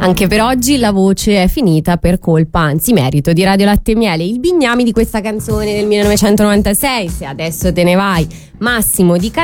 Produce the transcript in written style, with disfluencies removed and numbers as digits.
Anche per oggi la voce è finita per colpa, anzi merito, di Radio Latte e Miele. Il Bignami di questa canzone del 1996, Se adesso te ne vai, Massimo di